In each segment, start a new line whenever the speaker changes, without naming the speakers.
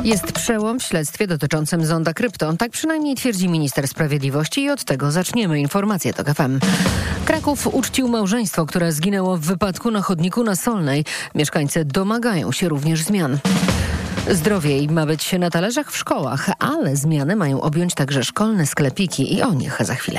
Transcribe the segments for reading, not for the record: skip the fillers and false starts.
Jest przełom w śledztwie dotyczącym zonda krypto. Tak przynajmniej twierdzi minister sprawiedliwości i od tego zaczniemy. Informacje TOK FM. Kraków uczcił małżeństwo, które zginęło w wypadku na chodniku na Solnej. Mieszkańcy domagają się również zmian. Zdrowiej ma być na talerzach w szkołach, ale zmiany mają objąć także szkolne sklepiki i o nich za chwilę.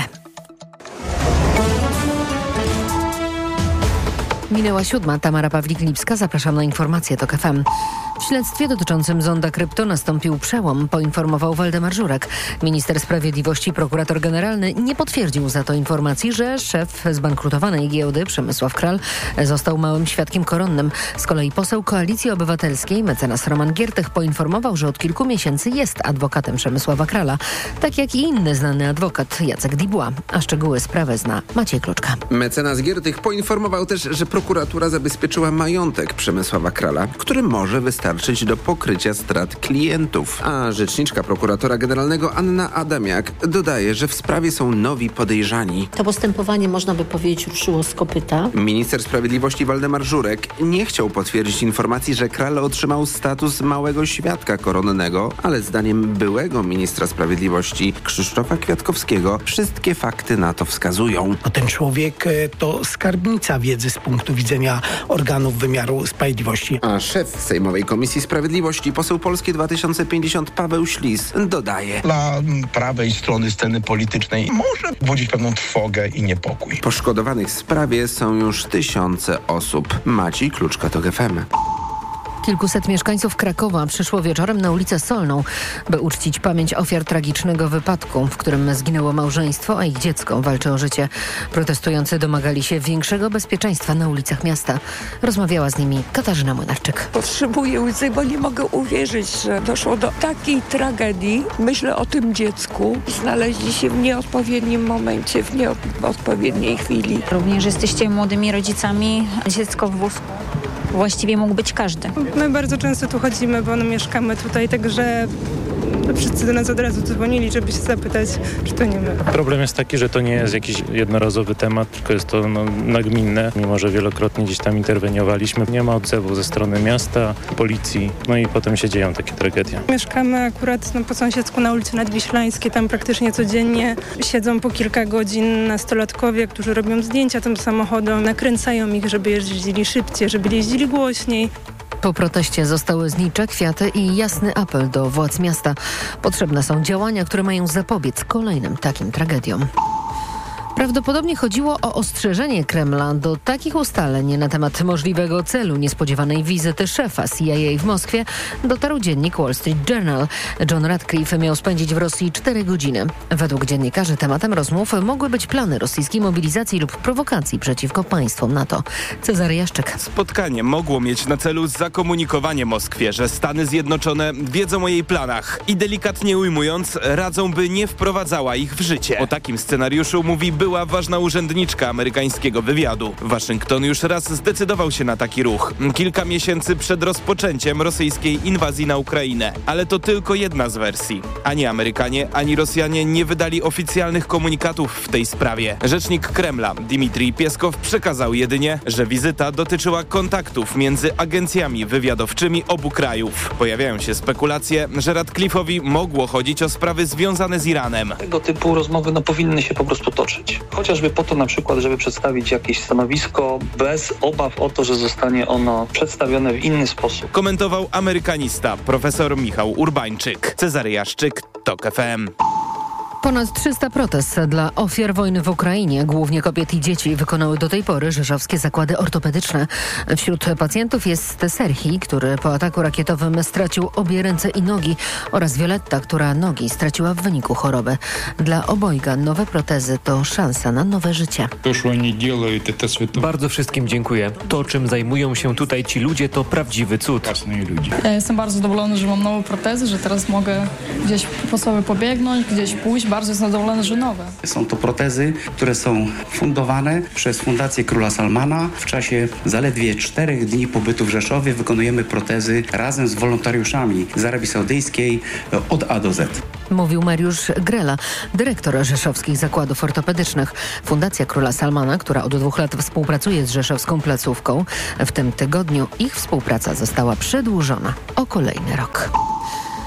Minęła 7. Tamara Pawlik-Lipska. Zapraszam na informacje TOK FM. W śledztwie dotyczącym zonda krypto nastąpił przełom, poinformował Waldemar Żurek. Minister sprawiedliwości, prokurator generalny nie potwierdził za to informacji, że szef zbankrutowanej giełdy Przemysław Kral został małym świadkiem koronnym. Z kolei poseł Koalicji Obywatelskiej, mecenas Roman Giertych, poinformował, że od kilku miesięcy jest adwokatem Przemysława Krala, tak jak i inny znany adwokat Jacek Dubois. A szczegóły sprawy zna Maciej Kluczka.
Mecenas Giertych poinformował też, że prokuratura zabezpieczyła majątek Przemysława Krala, który może wystarczyć do pokrycia strat klientów. A rzeczniczka prokuratora generalnego Anna Adamiak dodaje, że w sprawie są nowi podejrzani.
To postępowanie, można by powiedzieć, ruszyło z kopyta.
Minister sprawiedliwości Waldemar Żurek nie chciał potwierdzić informacji, że Kral otrzymał status małego świadka koronnego, ale zdaniem byłego ministra sprawiedliwości Krzysztofa Kwiatkowskiego wszystkie fakty na to wskazują.
Ten człowiek to skarbnica wiedzy z punktu widzenia organów wymiaru sprawiedliwości.
A szef Sejmowej Komisji Sprawiedliwości, poseł Polskie 2050 Paweł Ślis dodaje:
Dla prawej strony sceny politycznej może budzić pewną trwogę i niepokój.
Poszkodowanych w sprawie są już tysiące osób. Maciej Kluczka, TOK FM.
Kilkuset mieszkańców Krakowa przyszło wieczorem na ulicę Solną, by uczcić pamięć ofiar tragicznego wypadku, w którym zginęło małżeństwo, a ich dziecko walczy o życie. Protestujący domagali się większego bezpieczeństwa na ulicach miasta. Rozmawiała z nimi Katarzyna Młynarczyk.
Potrzebuję łzy, bo nie mogę uwierzyć, że doszło do takiej tragedii. Myślę o tym dziecku. Znaleźli się w nieodpowiednim momencie, w nieodpowiedniej chwili.
Również jesteście młodymi rodzicami, dziecko w wózku. Właściwie mógł być każdy.
My bardzo często tu chodzimy, bo mieszkamy tutaj, także wszyscy do nas od razu dzwonili, żeby się zapytać, czy to nie my.
Problem jest taki, że to nie jest jakiś jednorazowy temat, tylko jest to nagminne. Mimo że wielokrotnie gdzieś tam interweniowaliśmy, nie ma odzewu ze strony miasta, policji, no i potem się dzieją takie tragedie.
Mieszkamy akurat po sąsiedzku na ulicy Nadwiślańskiej, tam praktycznie codziennie siedzą po kilka godzin nastolatkowie, którzy robią zdjęcia tym samochodom, nakręcają ich, żeby jeździli szybciej, żeby jeździli głośniej.
Po proteście zostały znicze, kwiaty i jasny apel do władz miasta. Potrzebne są działania, które mają zapobiec kolejnym takim tragediom. Prawdopodobnie chodziło o ostrzeżenie Kremla. Do takich ustaleń na temat możliwego celu niespodziewanej wizyty szefa CIA w Moskwie dotarł dziennik Wall Street Journal. John Radcliffe miał spędzić w Rosji 4 godziny. Według dziennikarzy tematem rozmów mogły być plany rosyjskiej mobilizacji lub prowokacji przeciwko państwom NATO. Cezary Jaszczyk.
Spotkanie mogło mieć na celu zakomunikowanie Moskwie, że Stany Zjednoczone wiedzą o jej planach i delikatnie ujmując radzą, by nie wprowadzała ich w życie. O takim scenariuszu mówi była ważna urzędniczka amerykańskiego wywiadu. Waszyngton już raz zdecydował się na taki ruch. Kilka miesięcy przed rozpoczęciem rosyjskiej inwazji na Ukrainę. Ale to tylko jedna z wersji. Ani Amerykanie, ani Rosjanie nie wydali oficjalnych komunikatów w tej sprawie. Rzecznik Kremla Dmitrij Pieskow przekazał jedynie, że wizyta dotyczyła kontaktów między agencjami wywiadowczymi obu krajów. Pojawiają się spekulacje, że Radcliffe'owi mogło chodzić o sprawy związane z Iranem.
Tego typu rozmowy powinny się po prostu toczyć. Chociażby po to na przykład, żeby przedstawić jakieś stanowisko bez obaw o to, że zostanie ono przedstawione w inny sposób.
Komentował amerykanista profesor Michał Urbańczyk. Cezary Jaszczyk, TOK FM.
Ponad 300 protez dla ofiar wojny w Ukrainie, głównie kobiet i dzieci, wykonały do tej pory rzeszowskie zakłady ortopedyczne. Wśród pacjentów jest Serhii, który po ataku rakietowym stracił obie ręce i nogi, oraz Violetta, która nogi straciła w wyniku choroby. Dla obojga nowe protezy to szansa na nowe życie.
Bardzo wszystkim dziękuję. To, czym zajmują się tutaj ci ludzie, to prawdziwy cud.
Ja jestem bardzo zadowolona, że mam nowe protezy, że teraz mogę gdzieś po sobie pobiegnąć, gdzieś pójść. Bardzo jestem zadowolona, że nowe.
Są to protezy, które są fundowane przez Fundację Króla Salmana. W czasie zaledwie 4 dni pobytu w Rzeszowie wykonujemy protezy razem z wolontariuszami z Arabii Saudyjskiej od A do Z.
Mówił Mariusz Grela, dyrektor rzeszowskich zakładów ortopedycznych. Fundacja Króla Salmana, która od 2 lat współpracuje z rzeszowską placówką, w tym tygodniu ich współpraca została przedłużona o kolejny rok.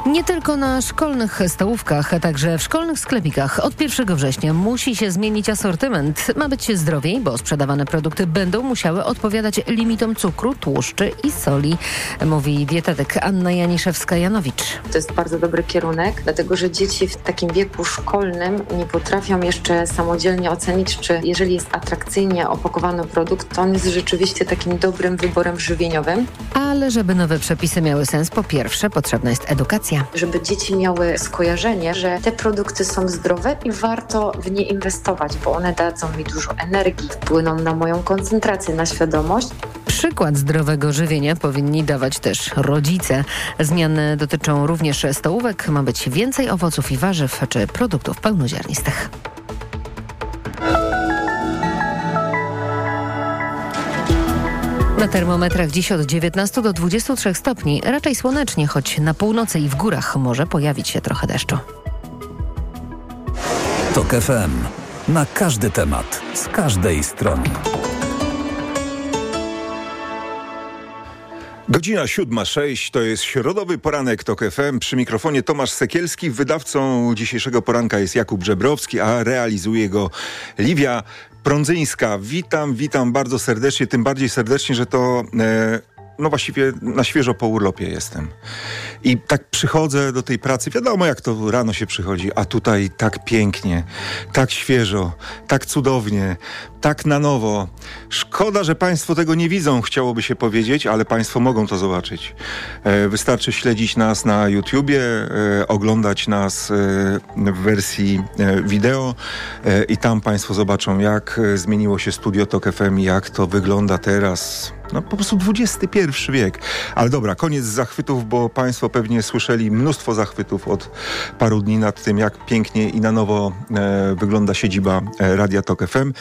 Nie tylko na szkolnych stołówkach, a także w szkolnych sklepikach. Od 1 września musi się zmienić asortyment. Ma być zdrowiej, bo sprzedawane produkty będą musiały odpowiadać limitom cukru, tłuszczy i soli, mówi dietetyk Anna Janiszewska-Janowicz.
To jest bardzo dobry kierunek, dlatego że dzieci w takim wieku szkolnym nie potrafią jeszcze samodzielnie ocenić, czy jeżeli jest atrakcyjnie opakowany produkt, to on jest rzeczywiście takim dobrym wyborem żywieniowym.
Ale żeby nowe przepisy miały sens, po pierwsze potrzebna jest edukacja.
Żeby dzieci miały skojarzenie, że te produkty są zdrowe i warto w nie inwestować, bo one dadzą mi dużo energii, wpłyną na moją koncentrację, na świadomość.
Przykład zdrowego żywienia powinni dawać też rodzice. Zmiany dotyczą również stołówek. Ma być więcej owoców i warzyw czy produktów pełnoziarnistych. Na termometrach dziś od 19 do 23 stopni. Raczej słonecznie, choć na północy i w górach może pojawić się trochę deszczu.
TOK FM. Na każdy temat, z każdej strony.
Godzina 7:06, to jest środowy poranek TOK FM. Przy mikrofonie Tomasz Sekielski. Wydawcą dzisiejszego poranka jest Jakub Żebrowski, a realizuje go Liwia Prądzyńska. Witam bardzo serdecznie, tym bardziej serdecznie, że to właściwie na świeżo po urlopie jestem. I tak przychodzę do tej pracy, wiadomo jak to rano się przychodzi, a tutaj tak pięknie, tak świeżo, tak cudownie, tak na nowo. Szkoda, że Państwo tego nie widzą, chciałoby się powiedzieć, ale Państwo mogą to zobaczyć. Wystarczy śledzić nas na YouTubie, oglądać nas w wersji wideo i tam Państwo zobaczą, jak zmieniło się studio TOK FM i jak to wygląda teraz. No po prostu XXI wiek. Ale dobra, koniec zachwytów, bo Państwo pewnie słyszeli mnóstwo zachwytów od paru dni nad tym, jak pięknie i na nowo wygląda siedziba Radia TOK FM.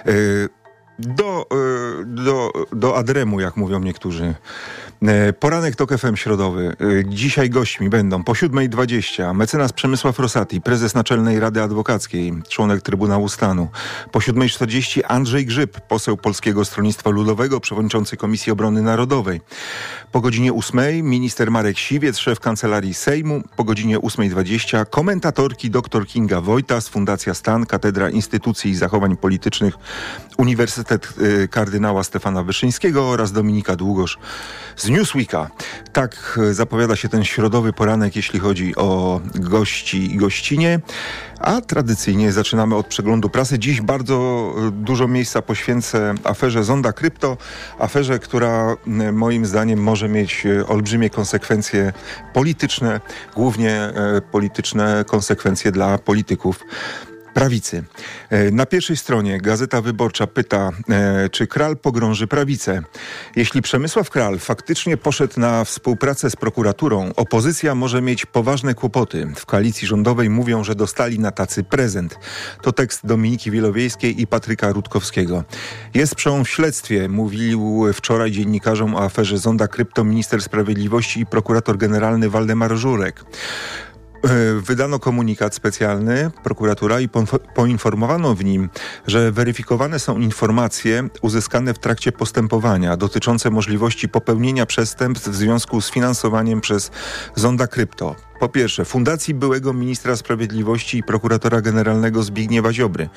Do Adremu, jak mówią niektórzy. Poranek TOK FM środowy. Dzisiaj gośćmi będą po 7:20 mecenas Przemysław Rosati, prezes Naczelnej Rady Adwokackiej, członek Trybunału Stanu. Po 7:40 Andrzej Grzyb, poseł Polskiego Stronnictwa Ludowego, przewodniczący Komisji Obrony Narodowej. Po godzinie 8:00 minister Marek Siwiec, szef Kancelarii Sejmu. Po godzinie 8:20 komentatorki dr Kinga Wojtas, Fundacja Stan, Katedra Instytucji i Zachowań Politycznych, Uniwersytet Kardynała Stefana Wyszyńskiego oraz Dominika Długosz z Newsweeka. Tak zapowiada się ten środowy poranek, jeśli chodzi o gości i gościnie. A tradycyjnie zaczynamy od przeglądu prasy. Dziś bardzo dużo miejsca poświęcę aferze Zonda Krypto. Aferze, która moim zdaniem może mieć olbrzymie konsekwencje polityczne, głównie polityczne konsekwencje dla polityków prawicy. Na pierwszej stronie Gazeta Wyborcza pyta, czy Kral pogrąży prawicę. Jeśli Przemysław Kral faktycznie poszedł na współpracę z prokuraturą, opozycja może mieć poważne kłopoty. W koalicji rządowej mówią, że dostali na tacy prezent. To tekst Dominiki Wielowiejskiej i Patryka Rutkowskiego. Jest przełom w śledztwie, mówił wczoraj dziennikarzom o aferze Zonda Krypto minister sprawiedliwości i prokurator generalny Waldemar Żurek. Wydano komunikat specjalny, prokuratura, i poinformowano w nim, że weryfikowane są informacje uzyskane w trakcie postępowania dotyczące możliwości popełnienia przestępstw w związku z finansowaniem przez Zonda Krypto. Po pierwsze, Fundacji byłego ministra sprawiedliwości i prokuratora generalnego Zbigniewa Ziobry.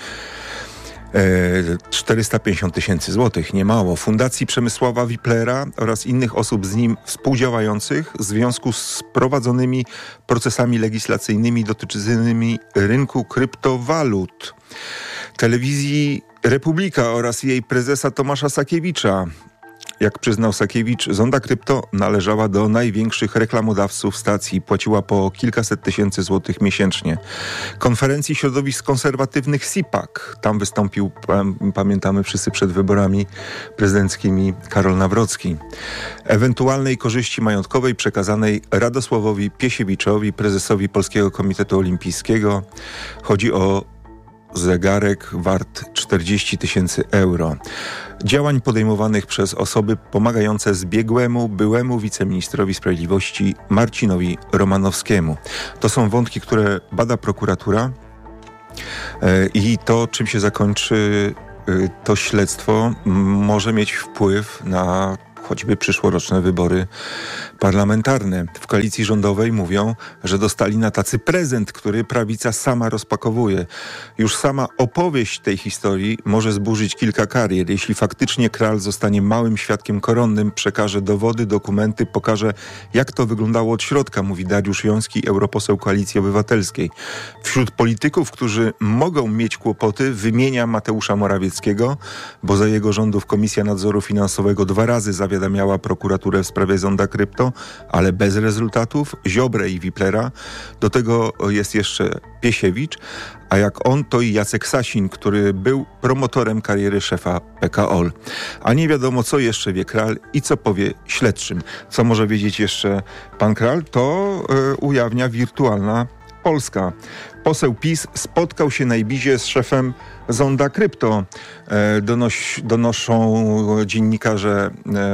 450 000 złotych, niemało. Fundacji Przemysława Wiplera oraz innych osób z nim współdziałających w związku z prowadzonymi procesami legislacyjnymi dotyczącymi rynku kryptowalut. Telewizji Republika oraz jej prezesa Tomasza Sakiewicza. Jak przyznał Sakiewicz, Zonda Krypto należała do największych reklamodawców stacji. Płaciła po kilkaset tysięcy złotych miesięcznie. Konferencji środowisk konserwatywnych SIPAK. Tam wystąpił, pamiętamy wszyscy, przed wyborami prezydenckimi Karol Nawrocki. Ewentualnej korzyści majątkowej przekazanej Radosławowi Piesiewiczowi, prezesowi Polskiego Komitetu Olimpijskiego. Chodzi o zegarek wart 40 000 euro. Działań podejmowanych przez osoby pomagające zbiegłemu, byłemu wiceministrowi sprawiedliwości Marcinowi Romanowskiemu. To są wątki, które bada prokuratura i to, czym się zakończy to śledztwo, może mieć wpływ na choćby przyszłoroczne wybory parlamentarne. W koalicji rządowej mówią, że dostali na tacy prezent, który prawica sama rozpakowuje. Już sama opowieść tej historii może zburzyć kilka karier. Jeśli faktycznie Kral zostanie małym świadkiem koronnym, przekaże dowody, dokumenty, pokaże, jak to wyglądało od środka, mówi Dariusz Joński, europoseł Koalicji Obywatelskiej. Wśród polityków, którzy mogą mieć kłopoty, wymienia Mateusza Morawieckiego, bo za jego rządów Komisja Nadzoru Finansowego 2 razy zawiadamiała prokuraturę w sprawie zonda krypto, ale bez rezultatów, Ziobrę i Wiplera. Do tego jest jeszcze Piesiewicz, a jak on, to i Jacek Sasin, który był promotorem kariery szefa PKOL. A nie wiadomo, co jeszcze wie Kral i co powie śledczym. Co może wiedzieć jeszcze pan Kral, to ujawnia Wirtualna Polska. Poseł PiS spotkał się na Ibizie z szefem zonda krypto. Donoszą dziennikarze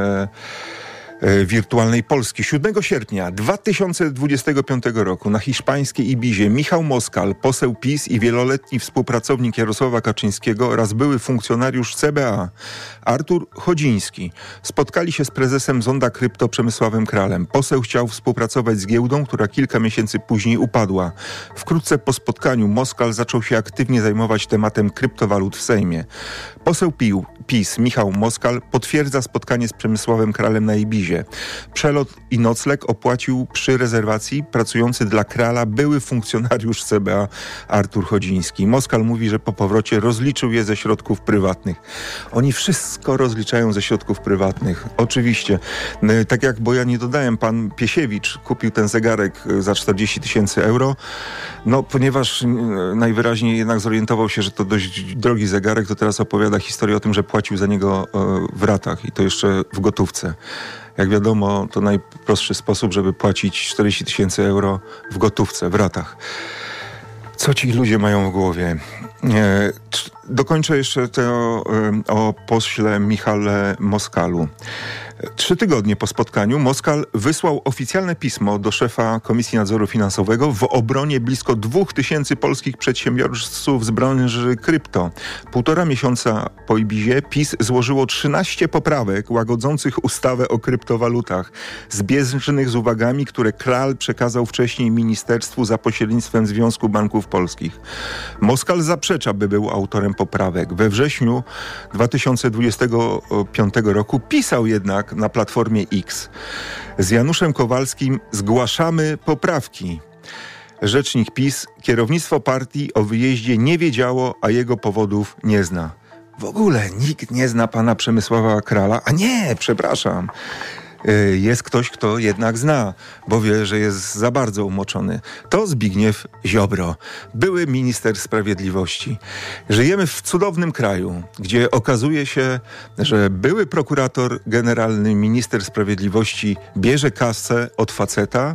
Wirtualnej Polski. 7 sierpnia 2025 roku na hiszpańskiej Ibizie Michał Moskal, poseł PiS i wieloletni współpracownik Jarosława Kaczyńskiego oraz były funkcjonariusz CBA Artur Chodziński spotkali się z prezesem zonda krypto Przemysławem Kralem. Poseł chciał współpracować z giełdą, która kilka miesięcy później upadła. Wkrótce po spotkaniu Moskal zaczął się aktywnie zajmować tematem kryptowalut w Sejmie. Poseł PiS Michał Moskal potwierdza spotkanie z Przemysławem Kralem na Ibizie. Przelot i nocleg opłacił przy rezerwacji pracujący dla Krala były funkcjonariusz CBA Artur Chodziński. Moskal mówi, że po powrocie rozliczył je ze środków prywatnych. Oni wszystko rozliczają ze środków prywatnych. Oczywiście. Tak jak, bo ja nie dodałem, pan Piesiewicz kupił ten zegarek za 40 000 euro. No, ponieważ najwyraźniej jednak zorientował się, że to dość drogi zegarek, to teraz opowiada historię o tym, że płacił za niego w ratach i to jeszcze w gotówce. Jak wiadomo, to najprostszy sposób, żeby płacić 40 000 euro w gotówce, w ratach. Co ci ludzie mają w głowie? Dokończę jeszcze to o pośle Michale Moskalu. 3 tygodnie po spotkaniu Moskal wysłał oficjalne pismo do szefa Komisji Nadzoru Finansowego w obronie blisko 2000 polskich przedsiębiorców z branży krypto. 1,5 miesiąca po Ibizie PiS złożyło 13 poprawek łagodzących ustawę o kryptowalutach, zbieżnych z uwagami, które Kral przekazał wcześniej ministerstwu za pośrednictwem Związku Banków Polskich. Moskal zaprzecza, by był autorem poprawek. We wrześniu 2025 roku pisał jednak na Platformie X: z Januszem Kowalskim zgłaszamy poprawki. Rzecznik PiS: kierownictwo partii o wyjeździe nie wiedziało, a jego powodów nie zna. W ogóle nikt nie zna pana Przemysława Krala, a nie, przepraszam. Jest ktoś, kto jednak zna, bo wie, że jest za bardzo umoczony. To Zbigniew Ziobro, były minister sprawiedliwości. Żyjemy w cudownym kraju, gdzie okazuje się, że były prokurator generalny, minister sprawiedliwości bierze kasę od faceta,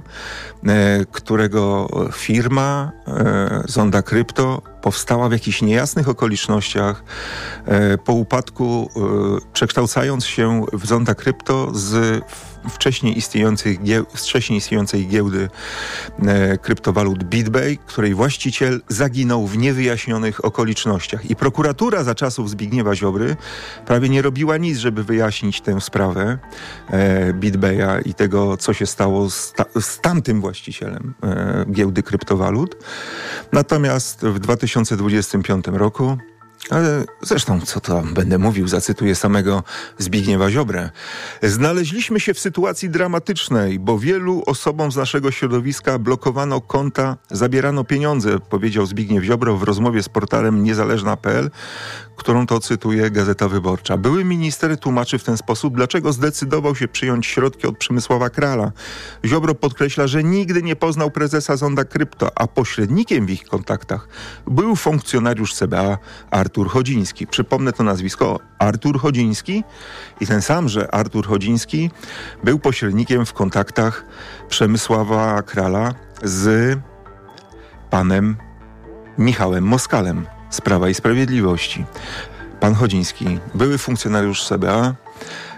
którego firma zonda krypto powstała w jakichś niejasnych okolicznościach, po upadku przekształcając się w zonda krypto z wcześniej istniejącej giełdy kryptowalut BitBay, której właściciel zaginął w niewyjaśnionych okolicznościach. I prokuratura za czasów Zbigniewa Ziobry prawie nie robiła nic, żeby wyjaśnić tę sprawę BitBaya i tego, co się stało z tamtym właścicielem giełdy kryptowalut. Natomiast w 2025 roku, ale zresztą co tam będę mówił, zacytuję samego Zbigniewa Ziobrę. Znaleźliśmy się w sytuacji dramatycznej, bo wielu osobom z naszego środowiska blokowano konta, zabierano pieniądze, powiedział Zbigniew Ziobro w rozmowie z portalem niezależna.pl, którą to cytuje Gazeta Wyborcza. Były minister tłumaczy w ten sposób, dlaczego zdecydował się przyjąć środki od Przemysława Krala. Ziobro podkreśla, że nigdy nie poznał prezesa zonda krypto, a pośrednikiem w ich kontaktach był funkcjonariusz CBA Artur Chodziński. Przypomnę to nazwisko, Artur Chodziński, i ten samże Artur Chodziński był pośrednikiem w kontaktach Przemysława Krala z panem Michałem Moskalem z Prawa i Sprawiedliwości. Pan Chodziński, były funkcjonariusz CBA,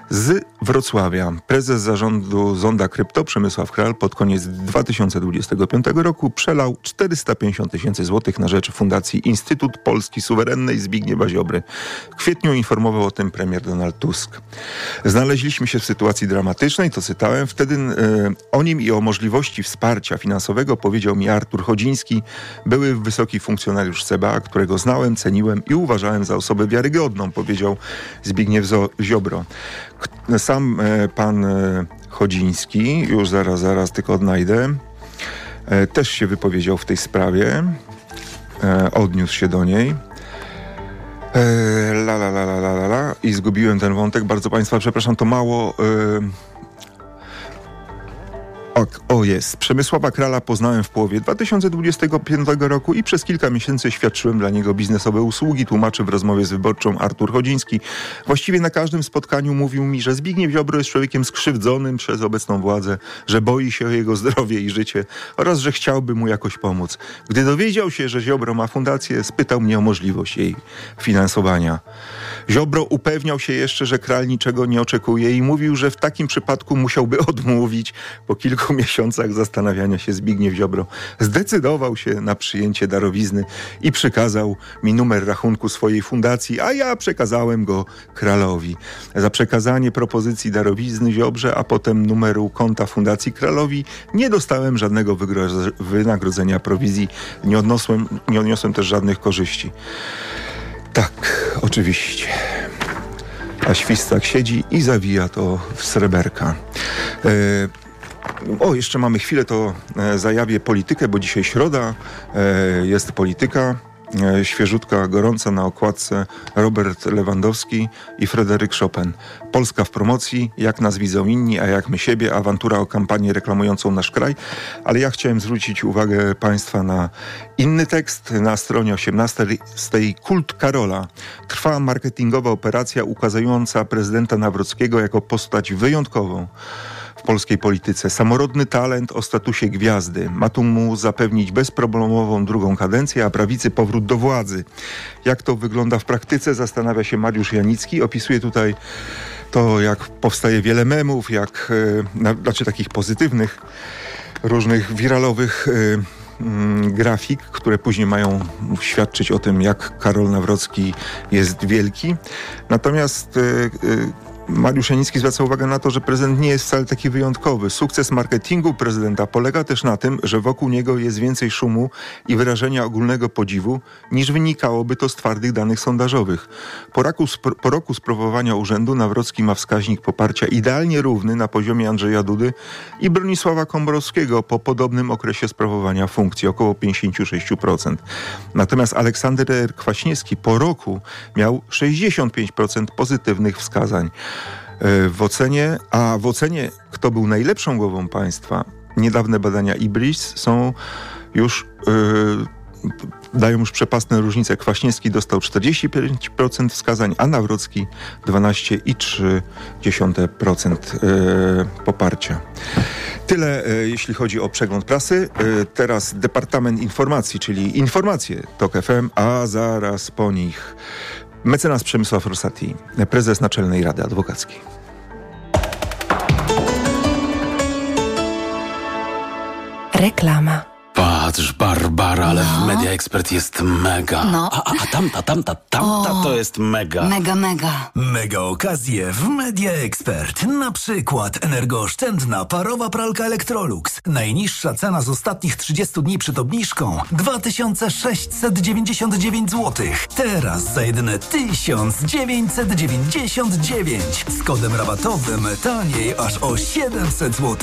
Z Wrocławia prezes zarządu Zonda Krypto Przemysław Kral pod koniec 2025 roku przelał 450 000 złotych na rzecz Fundacji Instytut Polski Suwerennej Zbigniewa Ziobry. W kwietniu informował o tym premier Donald Tusk. Znaleźliśmy się w sytuacji dramatycznej, to cytałem. Wtedy o nim i o możliwości wsparcia finansowego powiedział mi Artur Chodziński, były wysoki funkcjonariusz CBA, którego znałem, ceniłem i uważałem za osobę wiarygodną, powiedział Zbigniew Ziobro. Sam pan Chodziński, już zaraz tylko odnajdę, też się wypowiedział w tej sprawie, odniósł się do niej. I zgubiłem ten wątek, bardzo państwa przepraszam, to mało... jest. Przemysława Krala poznałem w połowie 2025 roku i przez kilka miesięcy świadczyłem dla niego biznesowe usługi, tłumaczy w rozmowie z Wyborczą Artur Chodziński. Właściwie na każdym spotkaniu mówił mi, że Zbigniew Ziobro jest człowiekiem skrzywdzonym przez obecną władzę, że boi się o jego zdrowie i życie oraz, że chciałby mu jakoś pomóc. Gdy dowiedział się, że Ziobro ma fundację, spytał mnie o możliwość jej finansowania. Ziobro upewniał się jeszcze, że Kral niczego nie oczekuje i mówił, że w takim przypadku musiałby odmówić. Po kilku miesiącach zastanawiania się Zbigniew Ziobro zdecydował się na przyjęcie darowizny i przekazał mi numer rachunku swojej fundacji, a ja przekazałem go Kralowi. Za przekazanie propozycji darowizny Ziobrze, a potem numeru konta fundacji Kralowi nie dostałem żadnego wynagrodzenia, prowizji, nie odniosłem też żadnych korzyści. Tak, oczywiście. A Świstak siedzi i zawija to w sreberka. Jeszcze mamy chwilę, to zajawię politykę, bo dzisiaj środa, jest polityka. Świeżutka, gorąca na okładce Robert Lewandowski i Fryderyk Chopin. Polska w promocji, jak nas widzą inni, a jak my siebie, awantura o kampanię reklamującą nasz kraj. Ale ja chciałem zwrócić uwagę państwa na inny tekst. Na stronie 18 z tej Kult Karola trwa marketingowa operacja ukazująca prezydenta Nawrockiego jako postać wyjątkową w polskiej polityce. Samorodny talent o statusie gwiazdy. Ma tu mu zapewnić bezproblemową drugą kadencję, a prawicy powrót do władzy. Jak to wygląda w praktyce, zastanawia się Mariusz Janicki. Opisuje tutaj to, jak powstaje wiele memów, takich pozytywnych, różnych wiralowych grafik, które później mają świadczyć o tym, jak Karol Nawrocki jest wielki. Natomiast Mariusz Janicki zwraca uwagę na to, że prezydent nie jest wcale taki wyjątkowy. Sukces marketingu prezydenta polega też na tym, że wokół niego jest więcej szumu i wyrażenia ogólnego podziwu, niż wynikałoby to z twardych danych sondażowych. Po roku sprawowania urzędu Nawrocki ma wskaźnik poparcia idealnie równy na poziomie Andrzeja Dudy i Bronisława Komorowskiego po podobnym okresie sprawowania funkcji, około 56%. Natomiast Aleksander Kwaśniewski po roku miał 65% pozytywnych wskazań. W ocenie, kto był najlepszą głową państwa, niedawne badania IBRIS dają już przepastne różnice. Kwaśniewski dostał 45% wskazań, a Nawrocki 12,3% poparcia. Tyle, jeśli chodzi o przegląd prasy. Teraz Departament Informacji, czyli informacje TOK FM, a zaraz po nich mecenas Przemysław Rosati, prezes Naczelnej Rady Adwokackiej.
Reklama.
Patrz, Barbara, ale w Media Expert jest mega.
No.
A tamta to jest mega.
Mega.
Mega okazje w Media Expert. Na przykład energooszczędna parowa pralka Electrolux. Najniższa cena z ostatnich 30 dni przed obniżką 2699 zł. Teraz za jedyne 1999. Z kodem rabatowym taniej aż o 700 zł.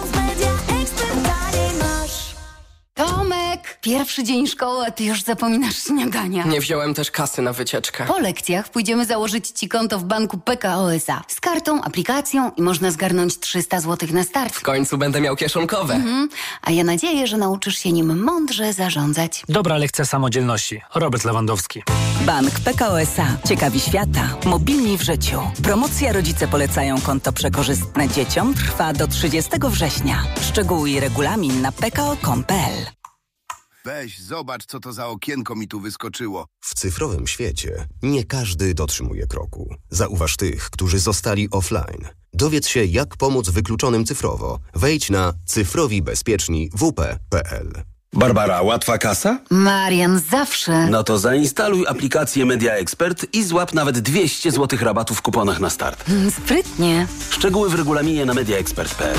Tomek, pierwszy dzień szkoły, a ty już zapominasz śniadania.
Nie wziąłem też kasy na wycieczkę.
Po lekcjach pójdziemy założyć ci konto w banku PKO SA. Z kartą, aplikacją i można zgarnąć 300 zł na start.
W końcu będę miał kieszonkowe.
A ja nadzieję, że nauczysz się nim mądrze zarządzać.
Dobra lekcja samodzielności. Robert Lewandowski.
Bank PKO SA. Ciekawi świata. Mobilni w życiu. Promocja Rodzice polecają konto przekorzystne dzieciom trwa do 30 września. Szczegóły i regulamin na pko.com.pl.
Weź, zobacz, co to za okienko mi tu wyskoczyło.
W cyfrowym świecie nie każdy dotrzymuje kroku. Zauważ tych, którzy zostali offline. Dowiedz się, jak pomóc wykluczonym cyfrowo. Wejdź na cyfrowibezpieczni.wp.pl.
Barbara, łatwa kasa?
Marian, zawsze.
No to zainstaluj aplikację Media Expert i złap nawet 200 zł rabatu w kuponach na start.
Sprytnie.
Szczegóły w regulaminie na mediaexpert.pl.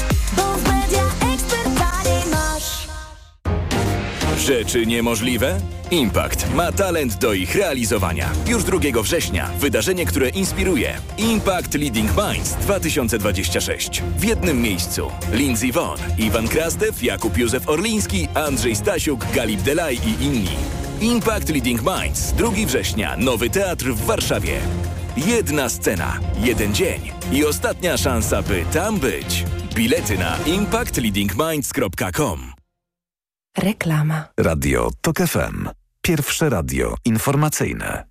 Rzeczy niemożliwe? Impact ma talent do ich realizowania. Już 2 września wydarzenie, które inspiruje. Impact Leading Minds 2026. W jednym miejscu Lindsey Vonn, Iwan Krasdew, Jakub Józef Orliński, Andrzej Stasiuk, Galip Delay i inni. Impact Leading Minds 2 września. Nowy teatr w Warszawie. Jedna scena, jeden dzień i ostatnia szansa, by tam być. Bilety na impactleadingminds.com.
Reklama.
Radio TOK FM. Pierwsze radio informacyjne.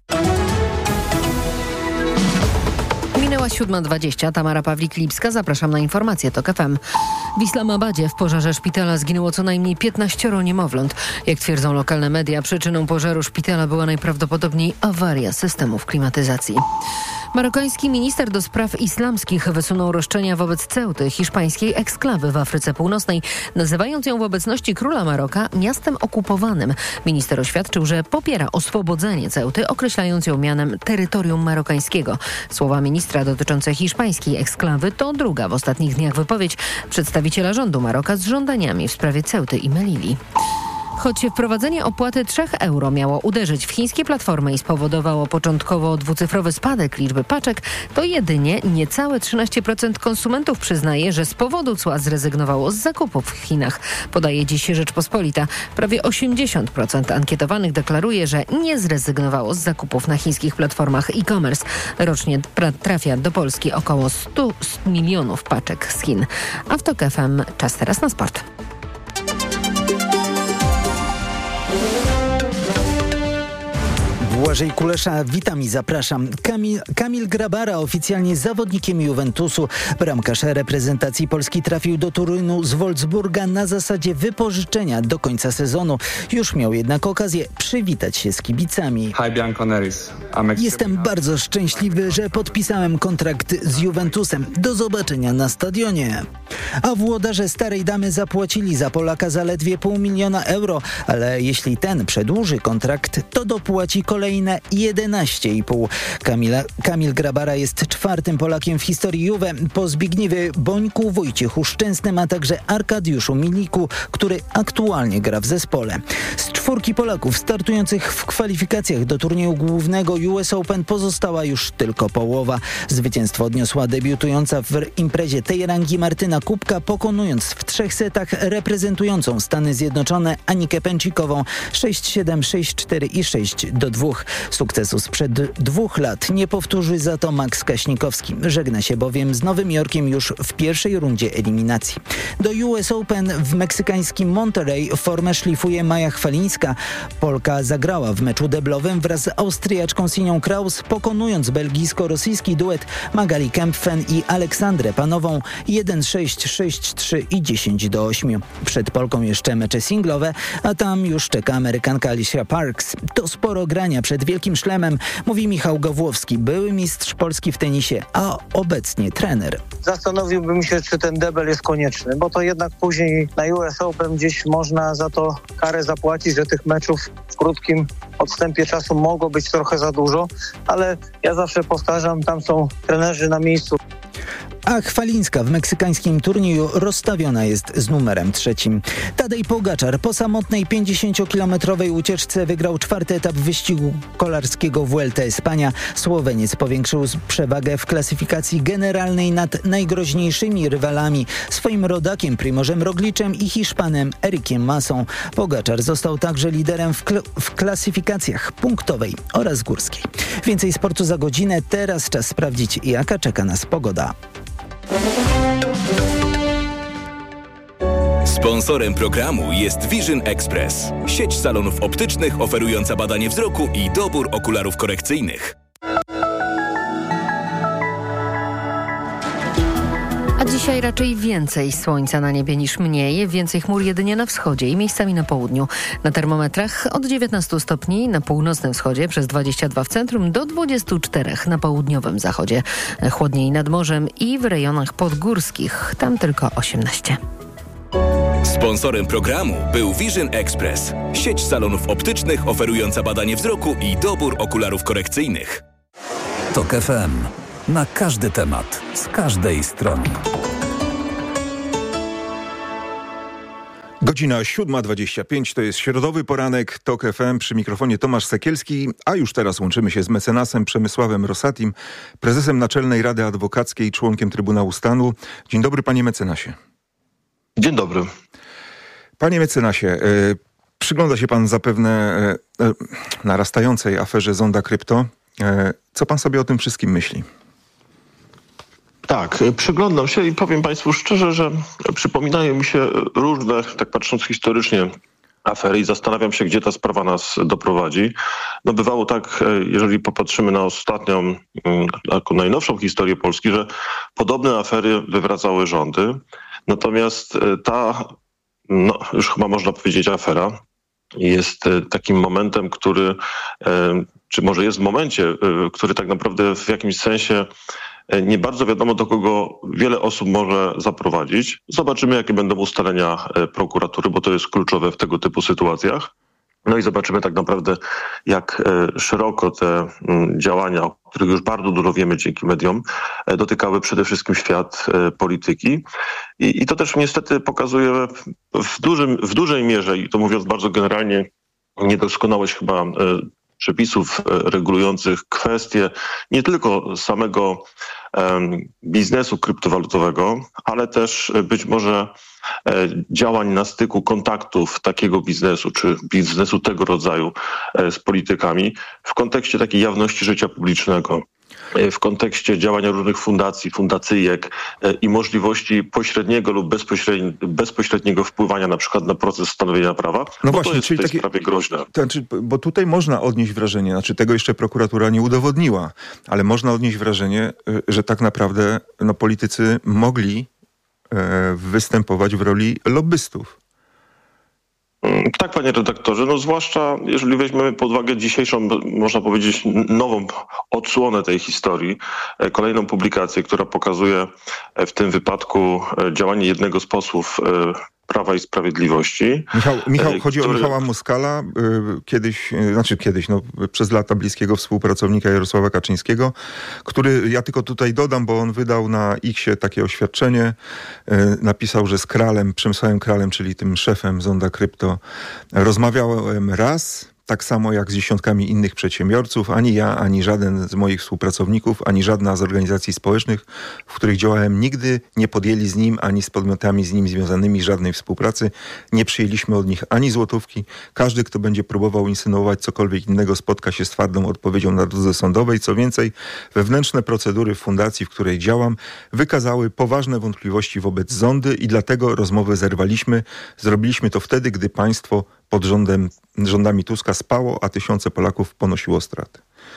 Minęła 7:20. Tamara Pawlik-Lipska. Zapraszam na informacje TOK FM. W Islamabadzie w pożarze szpitala zginęło co najmniej 15 niemowląt. Jak twierdzą lokalne media, przyczyną pożaru szpitala była najprawdopodobniej awaria systemów klimatyzacji. Marokański minister do spraw islamskich wysunął roszczenia wobec Ceuty, hiszpańskiej eksklawy w Afryce Północnej, nazywając ją w obecności króla Maroka miastem okupowanym. Minister oświadczył, że popiera oswobodzenie Ceuty, określając ją mianem terytorium marokańskiego. Słowa ministra dotyczące hiszpańskiej eksklawy to druga w ostatnich dniach wypowiedź przedstawiciela rządu Maroka z żądaniami w sprawie Ceuty i Melili. Choć wprowadzenie opłaty 3 euro miało uderzyć w chińskie platformy i spowodowało początkowo dwucyfrowy spadek liczby paczek, to jedynie niecałe 13% konsumentów przyznaje, że z powodu cła zrezygnowało z zakupów w Chinach. Podaje dziś Rzeczpospolita. Prawie 80% ankietowanych deklaruje, że nie zrezygnowało z zakupów na chińskich platformach e-commerce. Rocznie trafia do Polski około 100 milionów paczek z Chin. A w TOK FM czas teraz na sport.
Błażej Kulesza, witam i zapraszam. Kamil Grabara, oficjalnie zawodnikiem Juventusu. Bramkarz reprezentacji Polski trafił do Torunu z Wolfsburga na zasadzie wypożyczenia do końca sezonu. Już miał jednak okazję przywitać się z kibicami. Jestem bardzo szczęśliwy, że podpisałem kontrakt z Juventusem. Do zobaczenia na stadionie. A włodarze Starej Damy zapłacili za Polaka zaledwie $500 000, ale jeśli ten przedłuży kontrakt, to dopłaci kolejne 11,5. Kamil Grabara jest 4. Polakiem w historii Juve po Zbigniewie Bońku, Wojciechu Szczęsnym, a także Arkadiuszu Miliku, który aktualnie gra w zespole. Z 4 Polaków startujących w kwalifikacjach do turnieju głównego US Open pozostała już tylko połowa. Zwycięstwo odniosła debiutująca w imprezie tej rangi Martyna Kubka, pokonując w 3 setach reprezentującą Stany Zjednoczone Anikę Pęcikową 6-7, 6-4 i 6-2. Sukcesu sprzed 2 lat nie powtórzy za to Max Kaśnikowski. Żegna się bowiem z Nowym Jorkiem już w pierwszej rundzie eliminacji. Do US Open w meksykańskim Monterrey formę szlifuje Maja Chwalińska. Polka zagrała w meczu deblowym wraz z Austriaczką Sinią Kraus, pokonując belgijsko-rosyjski duet Magali Kempfen i Aleksandrę Panową 1-6, 6-3 i 10-8. Przed Polką jeszcze mecze singlowe, a tam już czeka Amerykanka Alicia Parks. To sporo grania przed Wielkim Szlemem, mówi Michał Gawłowski, były mistrz Polski w tenisie, a obecnie trener.
Zastanowiłbym się, czy ten debel jest konieczny, bo to jednak później na US Open gdzieś można za to karę zapłacić, że tych meczów w krótkim odstępie czasu mogło być trochę za dużo, ale ja zawsze powtarzam, tam są trenerzy na miejscu.
A Chwalińska w meksykańskim turnieju rozstawiona jest z numerem 3. Tadej Pogaczar po samotnej 50-kilometrowej ucieczce wygrał 4. etap wyścigu kolarskiego Vuelta Espania. Słoweniec powiększył przewagę w klasyfikacji generalnej nad najgroźniejszymi rywalami, swoim rodakiem Primożem Rogliczem i Hiszpanem Erikiem Masą. Pogaczar został także liderem w klasyfikacjach punktowej oraz górskiej. Więcej sportu za godzinę. Teraz czas sprawdzić, jaka czeka nas pogoda.
Sponsorem programu jest Vision Express, sieć salonów optycznych oferująca badanie wzroku i dobór okularów korekcyjnych.
A Dzisiaj raczej więcej słońca na niebie niż mniej, więcej chmur jedynie na wschodzie i miejscami na południu. Na termometrach od 19 stopni na północnym wschodzie, przez 22 w centrum, do 24 na południowym zachodzie. Chłodniej nad morzem i w rejonach podgórskich, tam tylko 18.
Sponsorem programu był Vision Express, sieć salonów optycznych oferująca badanie wzroku i dobór okularów korekcyjnych.
TOK FM. Na każdy temat, z każdej strony.
Godzina 7:25, to jest środowy poranek TOK FM, przy mikrofonie Tomasz Sekielski, a już teraz łączymy się z mecenasem Przemysławem Rosatim, prezesem Naczelnej Rady Adwokackiej, członkiem Trybunału Stanu. Dzień dobry, panie mecenasie.
Dzień dobry.
Panie mecenasie, przygląda się pan zapewne narastającej aferze Zonda Krypto. Co pan sobie o tym wszystkim myśli?
Tak, przyglądam się i powiem państwu szczerze, że przypominają mi się różne, tak patrząc historycznie, afery i zastanawiam się, gdzie ta sprawa nas doprowadzi. No bywało tak, jeżeli popatrzymy na ostatnią, taką najnowszą historię Polski, że podobne afery wywracały rządy. Natomiast ta, no już chyba można powiedzieć afera, jest takim momentem, który, czy może jest w momencie, który tak naprawdę w jakimś sensie nie bardzo wiadomo, do kogo wiele osób może zaprowadzić. Zobaczymy, jakie będą ustalenia prokuratury, bo to jest kluczowe w tego typu sytuacjach. No i zobaczymy tak naprawdę, jak szeroko te działania, o których już bardzo dużo wiemy dzięki mediom, dotykały przede wszystkim świat polityki. I to też niestety pokazuje w dużej mierze, i to mówiąc bardzo generalnie, niedoskonałość chyba przepisów regulujących kwestie nie tylko samego biznesu kryptowalutowego, ale też być może działań na styku kontaktów takiego biznesu, czy biznesu tego rodzaju z politykami w kontekście takiej jawności życia publicznego, w kontekście działania różnych fundacji, fundacyjek i możliwości pośredniego lub bezpośredniego wpływania na przykład na proces stanowienia prawa,
no
bo
właśnie,
to jest
czyli
w tej sprawie groźne.
Bo tutaj można odnieść wrażenie, tego jeszcze prokuratura nie udowodniła, ale można odnieść wrażenie, że tak naprawdę politycy mogli występować w roli lobbystów.
Tak, panie redaktorze, no zwłaszcza jeżeli weźmiemy pod uwagę dzisiejszą, można powiedzieć, nową odsłonę tej historii, kolejną publikację, która pokazuje w tym wypadku działanie jednego z posłów Prawa i Sprawiedliwości.
Michał, chodzi o Michała Moskala, przez lata bliskiego współpracownika Jarosława Kaczyńskiego, który, ja tylko tutaj dodam, bo on wydał na X-ie takie oświadczenie, napisał, że z Przemysławem Kralem, czyli tym szefem Zonda Krypto, rozmawiałem raz, tak samo jak z dziesiątkami innych przedsiębiorców. Ani ja, ani żaden z moich współpracowników, ani żadna z organizacji społecznych, w których działałem, nigdy nie podjęli z nim, ani z podmiotami z nim związanymi żadnej współpracy. Nie przyjęliśmy od nich ani złotówki. Każdy, kto będzie próbował insynuować cokolwiek innego, spotka się z twardą odpowiedzią na drodze sądowej. Co więcej, wewnętrzne procedury w fundacji, w której działam, wykazały poważne wątpliwości wobec Zondy i dlatego rozmowę zerwaliśmy. Zrobiliśmy to wtedy, gdy państwo pod rządami Tuska spało, a tysiące Polaków ponosiło straty.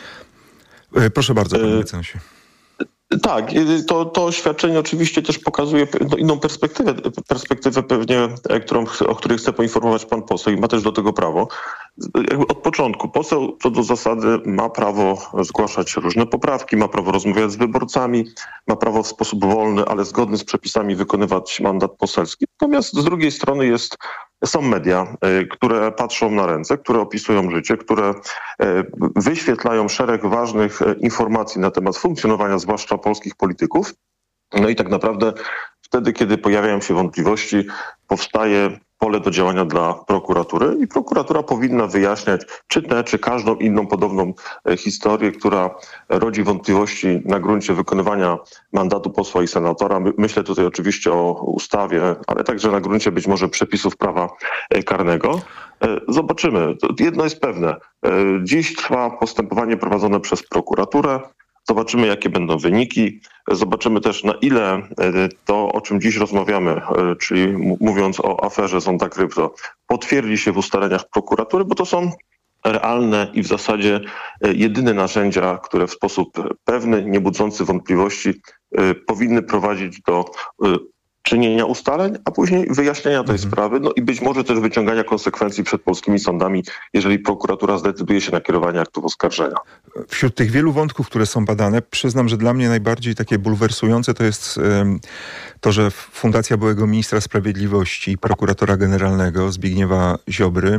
Proszę bardzo, panie mecenasie.
Tak, to oświadczenie oczywiście też pokazuje inną perspektywę pewnie, o której chce poinformować pan poseł i ma też do tego prawo. Od początku poseł co do zasady ma prawo zgłaszać różne poprawki, ma prawo rozmawiać z wyborcami, ma prawo w sposób wolny, ale zgodny z przepisami wykonywać mandat poselski. Natomiast z drugiej strony są media, które patrzą na ręce, które opisują życie, które wyświetlają szereg ważnych informacji na temat funkcjonowania zwłaszcza polskich polityków. No i tak naprawdę wtedy, kiedy pojawiają się wątpliwości, powstaje pole do działania dla prokuratury i prokuratura powinna wyjaśniać czy każdą inną podobną historię, która rodzi wątpliwości na gruncie wykonywania mandatu posła i senatora. Myślę tutaj oczywiście o ustawie, ale także na gruncie być może przepisów prawa karnego. Zobaczymy. Jedno jest pewne. Dziś trwa postępowanie prowadzone przez prokuraturę. Zobaczymy, jakie będą wyniki. Zobaczymy też, na ile to, o czym dziś rozmawiamy, czyli mówiąc o aferze Zonda Krypto, potwierdzi się w ustaleniach prokuratury, bo to są realne i w zasadzie jedyne narzędzia, które w sposób pewny, nie budzący wątpliwości powinny prowadzić do czynienia ustaleń, a później wyjaśnienia tej sprawy, no i być może też wyciągania konsekwencji przed polskimi sądami, jeżeli prokuratura zdecyduje się na kierowanie aktów oskarżenia.
Wśród tych wielu wątków, które są badane, przyznam, że dla mnie najbardziej takie bulwersujące to jest to, że Fundacja byłego ministra sprawiedliwości i prokuratora generalnego Zbigniewa Ziobry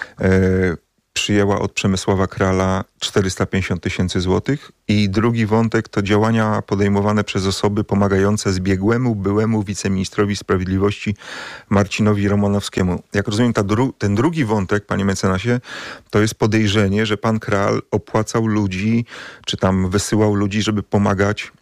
przyjęła od Przemysława Krala 450 000 złotych. I drugi wątek to działania podejmowane przez osoby pomagające zbiegłemu byłemu wiceministrowi sprawiedliwości Marcinowi Romanowskiemu. Jak rozumiem, ten drugi wątek, panie mecenasie, to jest podejrzenie, że pan Kral opłacał ludzi, czy tam wysyłał ludzi, żeby pomagać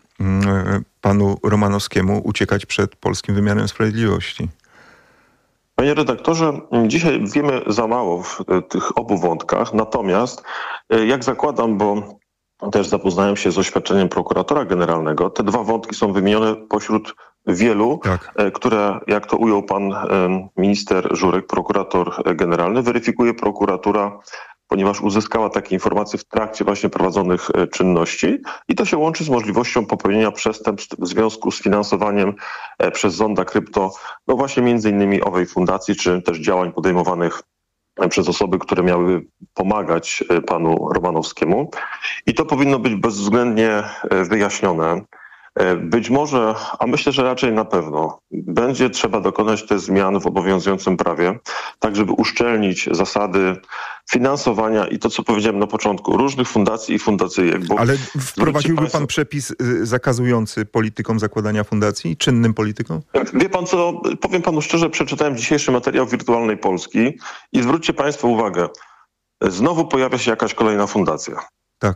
panu Romanowskiemu uciekać przed polskim wymiarem sprawiedliwości.
Panie redaktorze, dzisiaj wiemy za mało w tych obu wątkach, natomiast jak zakładam, bo też zapoznałem się z oświadczeniem prokuratora generalnego, te dwa wątki są wymienione pośród wielu, które, jak to ujął pan minister Żurek, prokurator generalny, weryfikuje prokuratura, ponieważ uzyskała takie informacje w trakcie właśnie prowadzonych czynności i to się łączy z możliwością popełnienia przestępstw w związku z finansowaniem przez zonda krypto, no właśnie między innymi owej fundacji, czy też działań podejmowanych przez osoby, które miały pomagać panu Romanowskiemu. I to powinno być bezwzględnie wyjaśnione. Być może, a myślę, że raczej na pewno, będzie trzeba dokonać te zmian w obowiązującym prawie, tak żeby uszczelnić zasady finansowania i to, co powiedziałem na początku, różnych fundacji i fundacyjek.
Ale wprowadziłby pan przepis zakazujący politykom zakładania fundacji, czynnym politykom?
Wie pan co, powiem panu szczerze, przeczytałem dzisiejszy materiał Wirtualnej Polski i zwróćcie państwo uwagę, znowu pojawia się jakaś kolejna fundacja. Tak.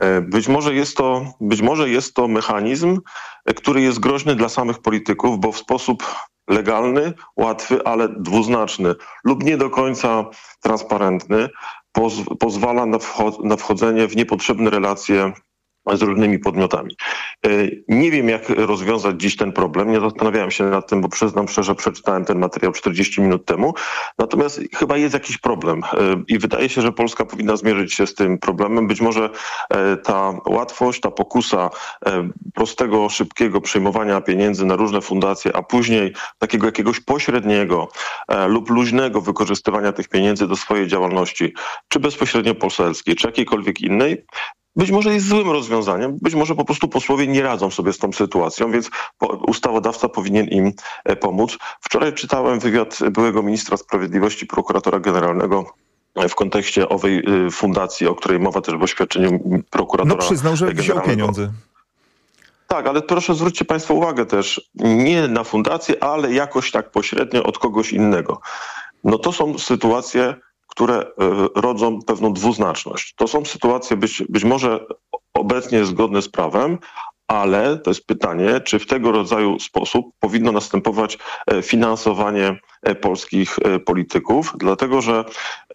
Być może jest to mechanizm, który jest groźny dla samych polityków, bo w sposób legalny, łatwy, ale dwuznaczny lub nie do końca transparentny pozwala na wchodzenie w niepotrzebne relacje z różnymi podmiotami. Nie wiem, jak rozwiązać dziś ten problem. Nie zastanawiałem się nad tym, bo przyznam szczerze, przeczytałem ten materiał 40 minut temu. Natomiast chyba jest jakiś problem i wydaje się, że Polska powinna zmierzyć się z tym problemem. Być może ta łatwość, ta pokusa prostego, szybkiego przejmowania pieniędzy na różne fundacje, a później takiego jakiegoś pośredniego lub luźnego wykorzystywania tych pieniędzy do swojej działalności, czy bezpośrednio poselskiej, czy jakiejkolwiek innej, być może jest złym rozwiązaniem, być może po prostu posłowie nie radzą sobie z tą sytuacją, więc ustawodawca powinien im pomóc. Wczoraj czytałem wywiad byłego ministra sprawiedliwości, prokuratora generalnego w kontekście owej fundacji, o której mowa też w oświadczeniu prokuratora.
No przyznał, że wziął pieniądze.
Tak, ale proszę zwróćcie państwo uwagę też, nie na fundację, ale jakoś tak pośrednio od kogoś innego. No to są sytuacje, które rodzą pewną dwuznaczność. To są sytuacje być może obecnie zgodne z prawem, ale to jest pytanie, czy w tego rodzaju sposób powinno następować finansowanie polskich polityków, dlatego że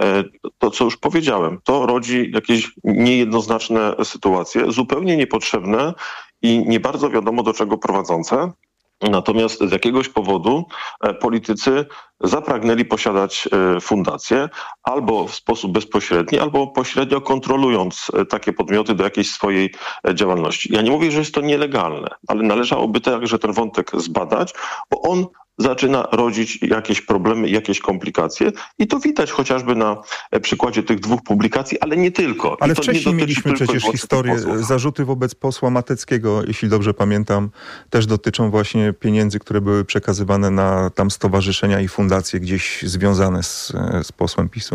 to, co już powiedziałem, to rodzi jakieś niejednoznaczne sytuacje, zupełnie niepotrzebne i nie bardzo wiadomo do czego prowadzące. Natomiast z jakiegoś powodu politycy zapragnęli posiadać fundacje albo w sposób bezpośredni, albo pośrednio kontrolując takie podmioty do jakiejś swojej działalności. Ja nie mówię, że jest to nielegalne, ale należałoby także ten wątek zbadać, bo on zaczyna rodzić jakieś problemy, jakieś komplikacje i to widać chociażby na przykładzie tych dwóch publikacji, ale nie tylko.
Ale wcześniej mieliśmy przecież historię, zarzuty wobec posła Mateckiego, jeśli dobrze pamiętam, też dotyczą właśnie pieniędzy, które były przekazywane na tam stowarzyszenia i fundacje gdzieś związane z posłem PiS-u.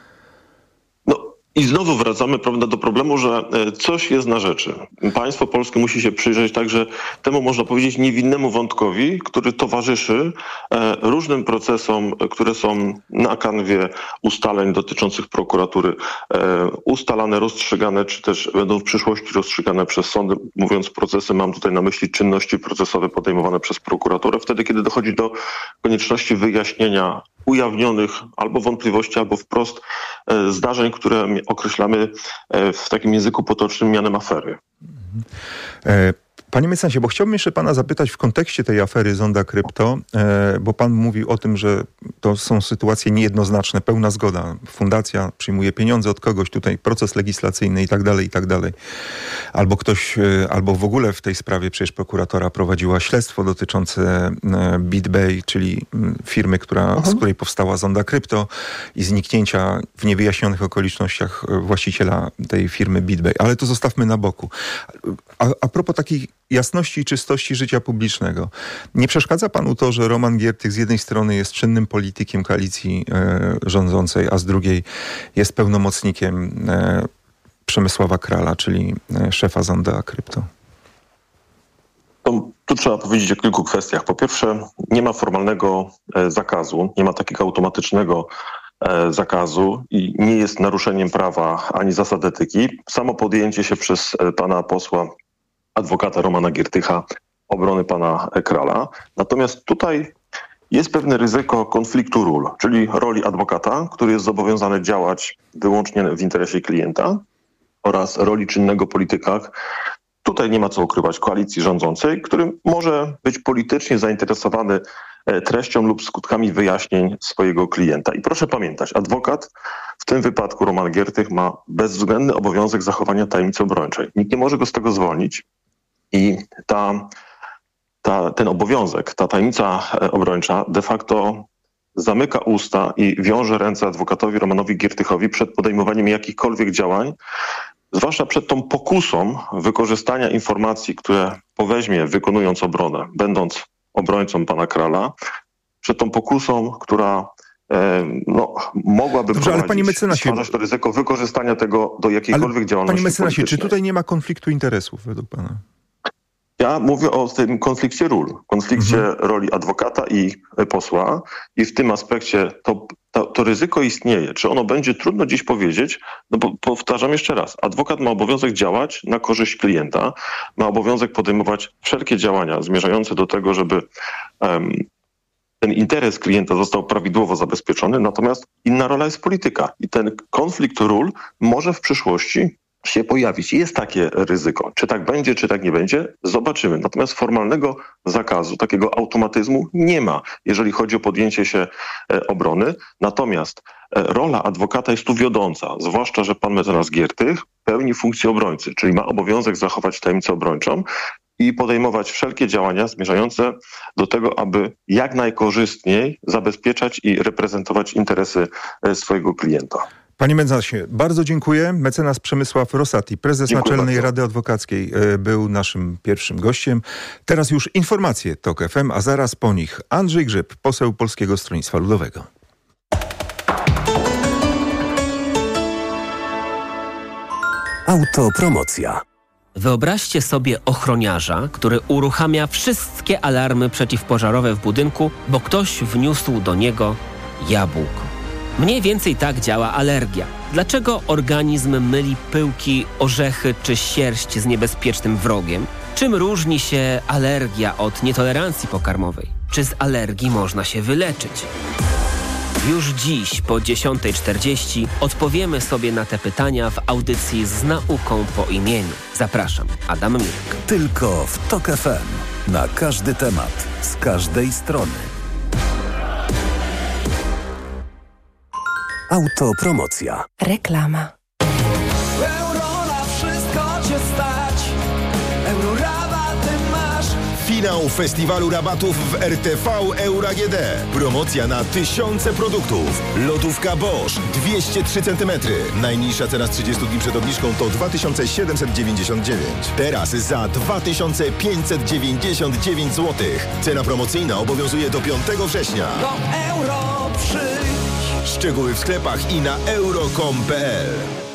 I znowu wracamy, prawda, do problemu, że coś jest na rzeczy. Państwo polskie musi się przyjrzeć także temu, można powiedzieć, niewinnemu wątkowi, który towarzyszy różnym procesom, które są na kanwie ustaleń dotyczących prokuratury, ustalane, rozstrzygane, czy też będą w przyszłości rozstrzygane przez sądy. Mówiąc procesy, mam tutaj na myśli czynności procesowe podejmowane przez prokuraturę. Wtedy, kiedy dochodzi do konieczności wyjaśnienia ujawnionych albo wątpliwości, albo wprost zdarzeń, które określamy w takim języku potocznym mianem afery.
Panie mecenasie, bo chciałbym jeszcze pana zapytać w kontekście tej afery Zonda Krypto, bo pan mówił o tym, że to są sytuacje niejednoznaczne, pełna zgoda. Fundacja przyjmuje pieniądze od kogoś, tutaj proces legislacyjny i tak dalej, i tak dalej. Albo ktoś, albo w ogóle w tej sprawie przecież prokuratora prowadziła śledztwo dotyczące BitBay, czyli firmy, z której powstała Zonda Krypto i zniknięcia w niewyjaśnionych okolicznościach właściciela tej firmy BitBay. Ale to zostawmy na boku. A propos takiej jasności i czystości życia publicznego. Nie przeszkadza panu to, że Roman Giertych z jednej strony jest czynnym politykiem koalicji rządzącej, a z drugiej jest pełnomocnikiem Przemysława Krala, czyli szefa Zonda Krypto?
Tu trzeba powiedzieć o kilku kwestiach. Po pierwsze, nie ma formalnego zakazu, nie ma takiego automatycznego zakazu i nie jest naruszeniem prawa ani zasad etyki. Samo podjęcie się przez pana posła, adwokata Romana Giertycha obrony pana Krala. Natomiast tutaj jest pewne ryzyko konfliktu ról, czyli roli adwokata, który jest zobowiązany działać wyłącznie w interesie klienta, oraz roli czynnego polityka. Tutaj nie ma co ukrywać koalicji rządzącej, który może być politycznie zainteresowany treścią lub skutkami wyjaśnień swojego klienta. I proszę pamiętać, adwokat, w tym wypadku Roman Giertych, ma bezwzględny obowiązek zachowania tajemnicy obrończej. Nikt nie może go z tego zwolnić i ten obowiązek, ta tajemnica obrończa de facto zamyka usta i wiąże ręce adwokatowi Romanowi Giertychowi przed podejmowaniem jakichkolwiek działań, zwłaszcza przed tą pokusą wykorzystania informacji, które poweźmie wykonując obronę, będąc obrońcą pana Krala, przed tą pokusą, która mogłaby
Dobrze, ale panie mecenasie,
stwarzać to ryzyko wykorzystania tego do jakiejkolwiek działalności
Panie mecenasie,
politycznej.
czy tutaj nie ma konfliktu interesów według pana?
Ja mówię o tym konflikcie ról, konflikcie roli adwokata i posła i w tym aspekcie to ryzyko istnieje. Czy ono będzie, trudno dziś powiedzieć, no bo powtarzam jeszcze raz, adwokat ma obowiązek działać na korzyść klienta, ma obowiązek podejmować wszelkie działania zmierzające do tego, żeby ten interes klienta został prawidłowo zabezpieczony, natomiast inna rola jest polityka i ten konflikt ról może w przyszłości się pojawić. Jest takie ryzyko. Czy tak będzie, czy tak nie będzie, zobaczymy. Natomiast formalnego zakazu, takiego automatyzmu nie ma, jeżeli chodzi o podjęcie się obrony. Natomiast rola adwokata jest tu wiodąca, zwłaszcza, że pan mecenas Giertych pełni funkcję obrońcy, czyli ma obowiązek zachować tajemnicę obrończą i podejmować wszelkie działania zmierzające do tego, aby jak najkorzystniej zabezpieczać i reprezentować interesy swojego klienta.
Panie mecenasie, bardzo dziękuję. Mecenas Przemysław Rosati, prezes Naczelnej Rady Adwokackiej, był naszym pierwszym gościem. Teraz już informacje TOK FM, a zaraz po nich Andrzej Grzyb, poseł Polskiego Stronnictwa Ludowego.
Autopromocja.
Wyobraźcie sobie ochroniarza, który uruchamia wszystkie alarmy przeciwpożarowe w budynku, bo ktoś wniósł do niego jabłko. Mniej więcej tak działa alergia. Dlaczego organizm myli pyłki, orzechy czy sierść z niebezpiecznym wrogiem? Czym różni się alergia od nietolerancji pokarmowej? Czy z alergii można się wyleczyć? Już dziś po 10:40 odpowiemy sobie na te pytania w audycji Z nauką po imieniu. Zapraszam, Adam Mirek.
Tylko w TOK FM. Na każdy temat, z każdej strony. Autopromocja.
Reklama.
Euro na wszystko cię stać. Euro rabaty masz.
Finał festiwalu rabatów w RTV Euro AGD. Promocja na tysiące produktów. Lodówka Bosch 203 cm. Najniższa cena z 30 dni przed obniżką to 2799. Teraz za 2599 zł. Cena promocyjna obowiązuje do 5 września.
Do euro przyjdź.
Szczegóły w sklepach i na euro.com.pl.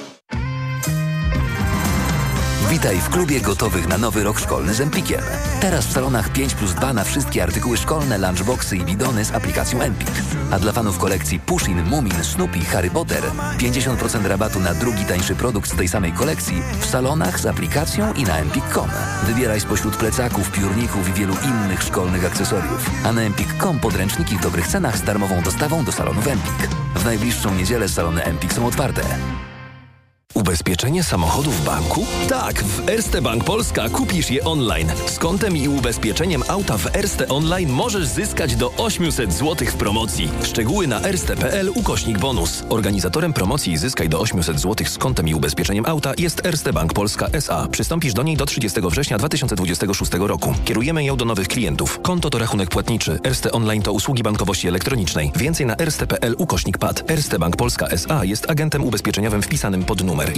Witaj w klubie gotowych na nowy rok szkolny z Empikiem. Teraz w salonach 5+2 na wszystkie artykuły szkolne, lunchboxy i bidony z aplikacją Empik. A dla fanów kolekcji Pushin, Mumin, Snoopy, Harry Potter 50% rabatu na drugi tańszy produkt z tej samej kolekcji w salonach z aplikacją i na empik.com. Wybieraj spośród plecaków, piórników i wielu innych szkolnych akcesoriów. A na empik.com podręczniki w dobrych cenach z darmową dostawą do salonów Empik. W najbliższą niedzielę salony Empik są otwarte.
Ubezpieczenie samochodu w banku? Tak, w Erste Bank Polska kupisz je online. Z kontem i ubezpieczeniem auta w Erste Online możesz zyskać do 800 zł w promocji. Szczegóły na erste.pl/bonus. Organizatorem promocji Zyskaj do 800 zł z kontem i ubezpieczeniem auta jest Erste Bank Polska S.A. Przystąpisz do niej do 30 września 2026 roku. Kierujemy ją do nowych klientów. Konto to rachunek płatniczy. Erste Online to usługi bankowości elektronicznej. Więcej na erste.pl/PAD. Erste Bank Polska S.A. jest agentem ubezpieczeniowym wpisanym pod numer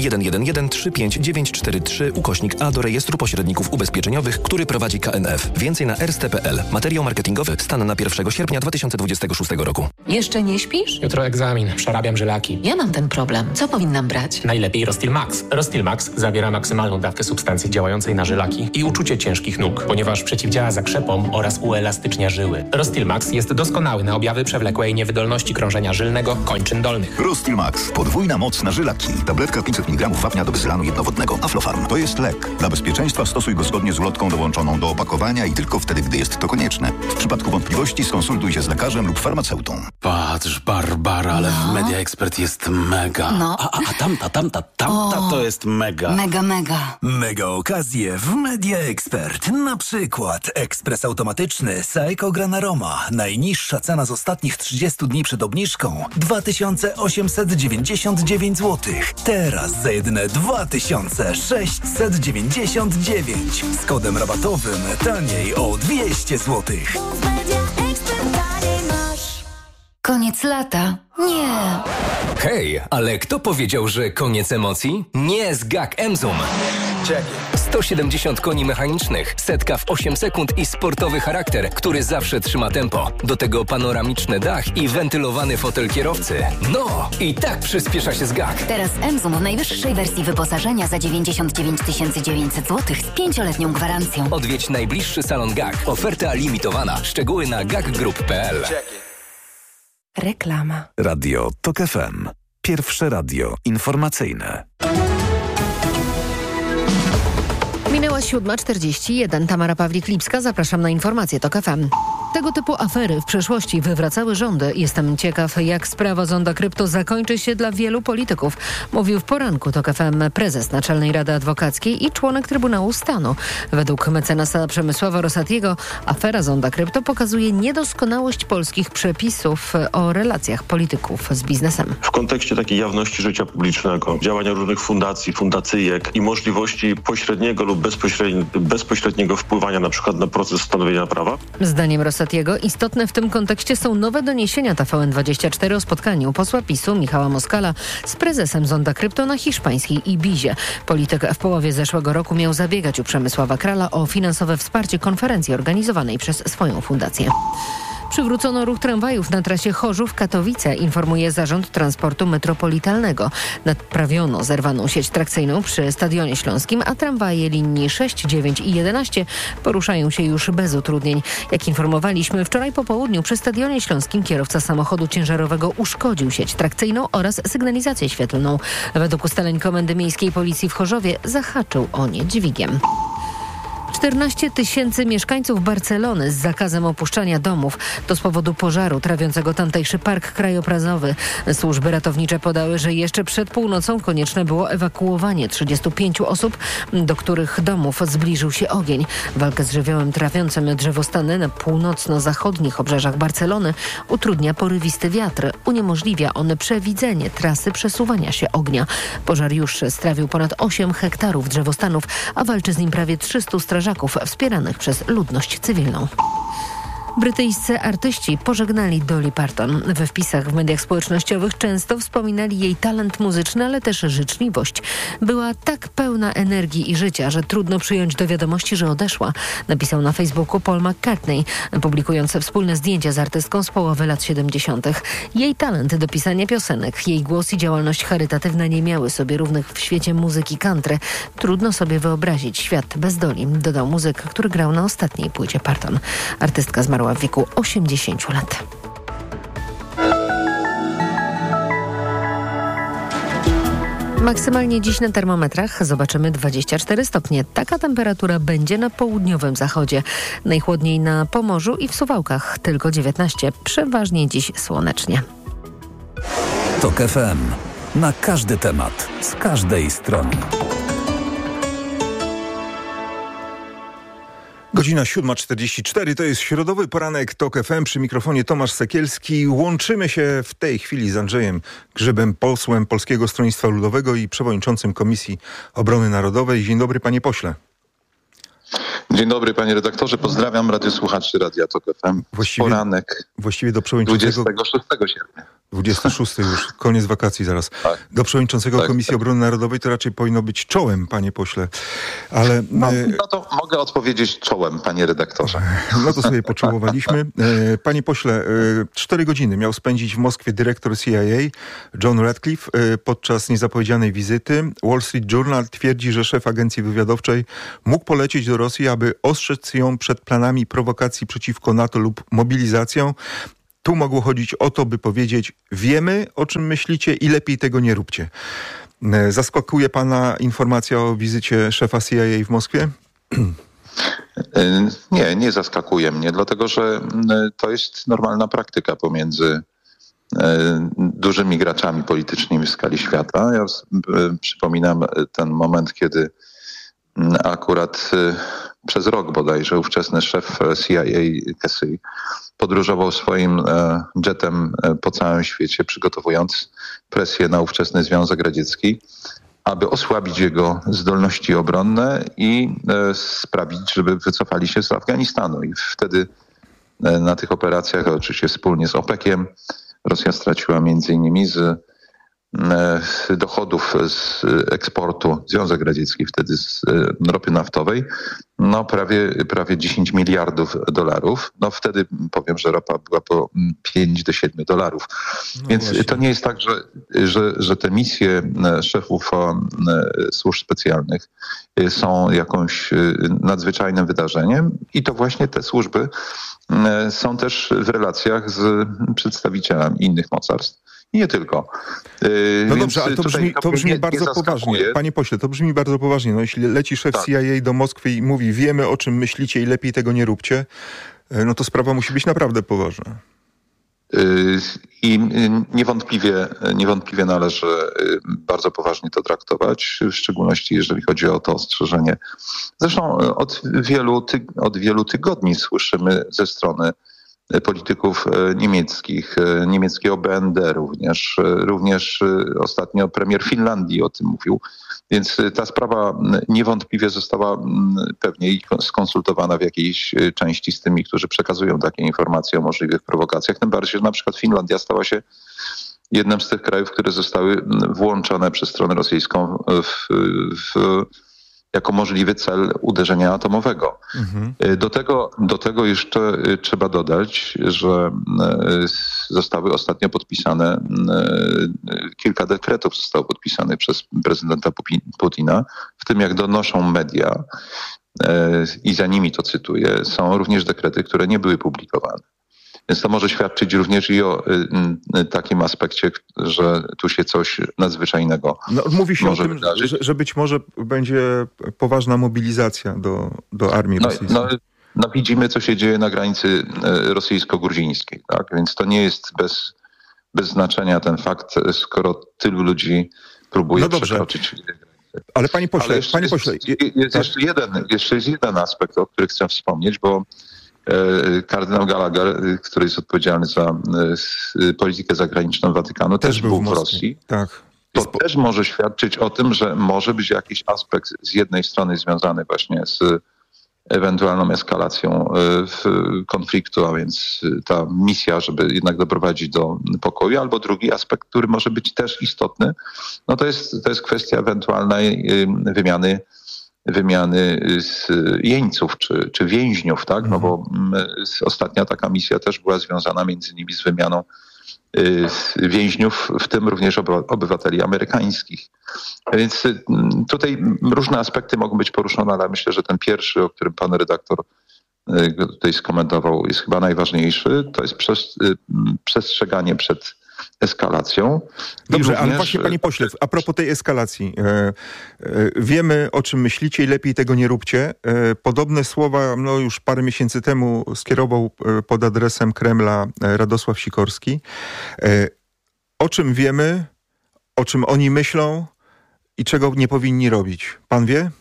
111-35943/A do rejestru pośredników ubezpieczeniowych, który prowadzi KNF. Więcej na erste.pl. Materiał marketingowy. Stan na 1 sierpnia 2026 roku.
Jeszcze nie śpisz?
Jutro egzamin. Przerabiam żylaki.
Ja mam ten problem. Co powinnam brać?
Najlepiej Rostil Max. Rostil Max zawiera maksymalną dawkę substancji działającej na żylaki i uczucie ciężkich nóg, ponieważ przeciwdziała zakrzepom oraz uelastycznia żyły. Rostil Max jest doskonały na objawy przewlekłej niewydolności krążenia żylnego kończyn dolnych.
Rostil Max. Podwójna moc na żylaki. Tabletka 500 mg wapnia do bezylanu jednowodnego. Aflofarm. To jest lek. Dla bezpieczeństwa stosuj go zgodnie z ulotką dołączoną do opakowania i tylko wtedy, gdy jest to konieczne. W przypadku wątpliwości skonsultuj się z lekarzem lub farmaceutą.
Patrz, Barbara, ale w Media Expert jest mega.
No.
A tamta to jest mega.
Mega.
Mega okazje w Media Expert. Na przykład ekspres automatyczny Saeco Granaroma. Najniższa cena z ostatnich 30 dni przed obniżką 2899 zł. Teraz za jedyne 2699. Z kodem rabatowym taniej o 200 zł.
Koniec lata? Nie.
Hej, ale kto powiedział, że koniec emocji? Nie z GAC Emzum. 170 koni mechanicznych, setka w 8 sekund i sportowy charakter, który zawsze trzyma tempo. Do tego panoramiczny dach i wentylowany fotel kierowcy. No, i tak przyspiesza się z GAC.
Teraz Emzum w najwyższej wersji wyposażenia za 99 900 zł z 5-letnią gwarancją.
Odwiedź najbliższy salon GAC. Oferta limitowana. Szczegóły na gacgroup.pl.
Reklama.
Radio TOK FM. Pierwsze radio informacyjne.
Minęła 7:41. Tamara Pawlik-Lipska. Zapraszam na informacje TOK FM. Tego typu afery w przeszłości wywracały rządy. Jestem ciekaw, jak sprawa Zonda Krypto zakończy się dla wielu polityków. Mówił w poranku TOK FM prezes Naczelnej Rady Adwokackiej i członek Trybunału Stanu. Według mecenasa Przemysława Rosatiego afera Zonda Krypto pokazuje niedoskonałość polskich przepisów o relacjach polityków z biznesem.
W kontekście takiej jawności życia publicznego, działania różnych fundacji, fundacyjek i możliwości pośredniego lub bezpośredniego wpływania na przykład na proces stanowienia prawa?
Zdaniem Rosatiego istotne w tym kontekście są nowe doniesienia TVN24 o spotkaniu posła PiS-u Michała Moskala z prezesem Zonda Krypto na hiszpańskiej Ibizie. Polityk w połowie zeszłego roku miał zabiegać u Przemysława Krala o finansowe wsparcie konferencji organizowanej przez swoją fundację. Przywrócono ruch tramwajów na trasie Chorzów-Katowice, informuje Zarząd Transportu Metropolitalnego. Naprawiono zerwaną sieć trakcyjną przy Stadionie Śląskim, a tramwaje linii 6, 9 i 11 poruszają się już bez utrudnień. Jak informowaliśmy, wczoraj po południu przy Stadionie Śląskim kierowca samochodu ciężarowego uszkodził sieć trakcyjną oraz sygnalizację świetlną. Według ustaleń Komendy Miejskiej Policji w Chorzowie zahaczył o nie dźwigiem. 14 000 mieszkańców Barcelony z zakazem opuszczania domów. To z powodu pożaru trawiącego tamtejszy park krajobrazowy. Służby ratownicze podały, że jeszcze przed północą konieczne było ewakuowanie 35 osób, do których domów zbliżył się ogień. Walkę z żywiołem trawiącym drzewostany na północno-zachodnich obrzeżach Barcelony utrudnia porywisty wiatr. Uniemożliwia on przewidzenie trasy przesuwania się ognia. Pożar już strawił ponad 8 hektarów drzewostanów, a walczy z nim prawie 300 strażaków wspieranych przez ludność cywilną. Brytyjscy artyści pożegnali Dolly Parton. We wpisach w mediach społecznościowych często wspominali jej talent muzyczny, ale też życzliwość. Była tak pełna energii i życia, że trudno przyjąć do wiadomości, że odeszła, napisał na Facebooku Paul McCartney, publikując wspólne zdjęcia z artystką z połowy lat 70. Jej talent do pisania piosenek, jej głos i działalność charytatywna nie miały sobie równych w świecie muzyki country. Trudno sobie wyobrazić świat bez Dolly, dodał muzyk, który grał na ostatniej płycie Parton. Artystka zmarła w wieku 80 lat. Maksymalnie dziś na termometrach zobaczymy 24 stopnie. Taka temperatura będzie na południowym zachodzie. Najchłodniej na Pomorzu i w Suwałkach tylko 19. Przeważnie dziś słonecznie.
TOK FM. Na każdy temat, z każdej strony.
Godzina 7:44, to jest środowy poranek TOK FM, przy mikrofonie Tomasz Sekielski. Łączymy się w tej chwili z Andrzejem Grzybem, posłem Polskiego Stronnictwa Ludowego i przewodniczącym Komisji Obrony Narodowej. Dzień dobry, panie pośle.
Dzień dobry, panie redaktorze. Pozdrawiam radiosłuchaczy Radia TOK FM. Poranek
właściwie do przewodniczącego
26 sierpnia.
26 już, koniec wakacji zaraz. Tak. Do przewodniczącego Komisji Obrony Narodowej to raczej powinno być czołem, panie pośle. Ale
no to mogę odpowiedzieć czołem, panie redaktorze.
No to sobie poczułowaliśmy. Panie pośle, 4 godziny miał spędzić w Moskwie dyrektor CIA John Ratcliffe podczas niezapowiedzianej wizyty. Wall Street Journal twierdzi, że szef agencji wywiadowczej mógł polecieć do Rosji, aby ostrzec ją przed planami prowokacji przeciwko NATO lub mobilizacją. Tu mogło chodzić o to, by powiedzieć: wiemy, o czym myślicie i lepiej tego nie róbcie. Zaskakuje pana informacja o wizycie szefa CIA w Moskwie?
Nie zaskakuje mnie, dlatego że to jest normalna praktyka pomiędzy dużymi graczami politycznymi w skali świata. Ja przypominam ten moment, kiedy akurat przez rok bodajże ówczesny szef CIA Casey podróżował swoim jetem po całym świecie, przygotowując presję na ówczesny Związek Radziecki, aby osłabić jego zdolności obronne i sprawić, żeby wycofali się z Afganistanu. I wtedy na tych operacjach, oczywiście wspólnie z OPEC-iem, Rosja straciła między innymi z dochodów z eksportu, Związek Radziecki wtedy z ropy naftowej, no prawie 10 miliardów dolarów. No wtedy powiem, że ropa była po 5 do 7 dolarów. Więc właśnie. To nie jest tak, że te misje szefów służb specjalnych są jakąś nadzwyczajnym wydarzeniem i to właśnie te służby są też w relacjach z przedstawicielami innych mocarstw. I nie tylko.
No dobrze, ale to brzmi bardzo poważnie. Panie pośle, to brzmi bardzo poważnie. No, jeśli leci szef CIA do Moskwy i mówi: wiemy, o czym myślicie i lepiej tego nie róbcie, no to sprawa musi być naprawdę poważna. I niewątpliwie należy bardzo poważnie to traktować, w szczególności jeżeli chodzi o to ostrzeżenie. Zresztą od wielu tygodni słyszymy ze strony polityków niemieckich, niemieckiego BND również ostatnio premier Finlandii o tym mówił. Więc ta sprawa niewątpliwie została pewnie skonsultowana w jakiejś części z tymi, którzy przekazują takie informacje o możliwych prowokacjach. Tym bardziej, że na przykład Finlandia stała się jednym z tych krajów, które zostały włączone przez stronę rosyjską jako możliwy cel uderzenia atomowego. Do tego jeszcze trzeba dodać, że zostały ostatnio podpisane, kilka dekretów zostało podpisanych przez prezydenta Putina, w tym, jak donoszą media, i za nimi to cytuję, są również dekrety, które nie były publikowane. Więc to może świadczyć również i o takim aspekcie, że tu się coś nadzwyczajnego mówi się
może
o tym,
wydarzyć.
że być może będzie poważna mobilizacja do armii rosyjskiej.
No widzimy, co się dzieje na granicy rosyjsko-gruzińskiej. Tak? Więc to nie jest bez znaczenia ten fakt, skoro tylu ludzi próbuje przekroczyć.
Ale panie pośle,
jeszcze jest jeden aspekt, o którym chcę wspomnieć, bo kardynał Gallagher, który jest odpowiedzialny za politykę zagraniczną Watykanu, też był w Rosji.
Tak.
To też może świadczyć o tym, że może być jakiś aspekt z jednej strony związany właśnie z ewentualną eskalacją konfliktu, a więc ta misja, żeby jednak doprowadzić do pokoju, albo drugi aspekt, który może być też istotny, no to jest kwestia ewentualnej wymiany jeńców czy więźniów, tak? No bo ostatnia taka misja też była związana między innymi z wymianą więźniów, w tym również obywateli amerykańskich. Więc tutaj różne aspekty mogą być poruszone, ale myślę, że ten pierwszy, o którym pan redaktor tutaj skomentował, jest chyba najważniejszy. To jest przestrzeganie przed eskalacją.
Dobrze, ale właśnie panie pośle, a propos tej eskalacji. Wiemy, o czym myślicie i lepiej tego nie róbcie. Podobne słowa już parę miesięcy temu skierował pod adresem Kremla Radosław Sikorski. O czym wiemy, o czym oni myślą i czego nie powinni robić? Pan wie?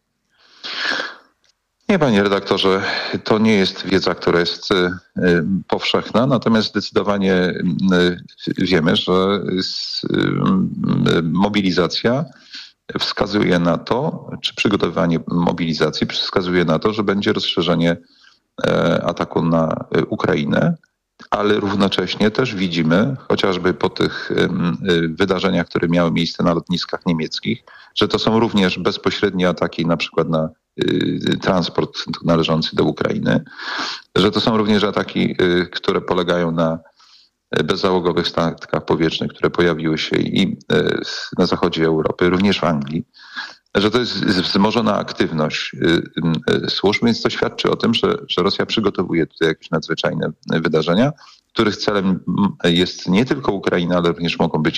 Nie, panie redaktorze, to nie jest wiedza, która jest powszechna, natomiast zdecydowanie wiemy, że mobilizacja wskazuje na to, czy przygotowywanie mobilizacji wskazuje na to, że będzie rozszerzenie ataku na Ukrainę, ale równocześnie też widzimy, chociażby po tych wydarzeniach, które miały miejsce na lotniskach niemieckich, że to są również bezpośrednie ataki na przykład na transport należący do Ukrainy, że to są również ataki, które polegają na bezzałogowych statkach powietrznych, które pojawiły się i na zachodzie Europy, również w Anglii, że to jest wzmożona aktywność służb, więc to świadczy o tym, że Rosja przygotowuje tutaj jakieś nadzwyczajne wydarzenia, których celem jest nie tylko Ukraina, ale również mogą być